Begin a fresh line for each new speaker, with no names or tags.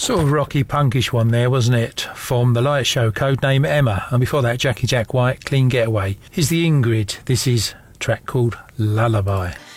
Sort of rocky punkish one there, wasn't it? From The Light Show, codename Emma, and before that Jackie Jack White, Clean Getaway. Here's the Ingrid. This is a track called Lullaby.